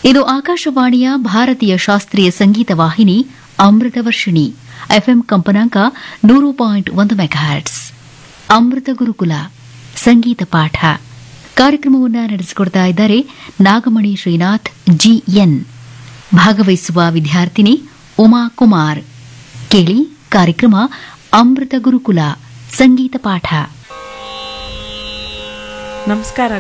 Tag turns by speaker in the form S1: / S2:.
S1: ಇದು ಆಕಾಶವಾಣಿಯ ಭಾರತೀಯ ಶಾಸ್ತ್ರೀಯ ಸಂಗೀತ ವಾಹಿನಿ ಅಮೃತ ವರ್ಷಿಣಿ ಎಫ್ಎಂ ಕಂಪನಾಂಕ 100.1 ಮೆಗಾಹರ್ಟ್ಸ್. ಅಮೃತ ಗುರುಕುಲ ಸಂಗೀತ ಪಾಠ ಕಾರ್ಯಕ್ರಮವನ್ನು ನಡೆಸಿಕೊಡ್ತಾ ಇದ್ದಾರೆ ನಾಗಮಣಿ ಶ್ರೀನಾಥ್ ಜಿಎನ್. ಭಾಗವಹಿಸುವ ವಿದ್ಯಾರ್ಥಿನಿ ಉಮಾ ಕುಮಾರ್. ಕೇಳಿ ಕಾರ್ಯಕ್ರಮ ಅಮೃತ ಗುರುಕುಲ ಸಂಗೀತ ಪಾಠ.
S2: ನಮಸ್ಕಾರ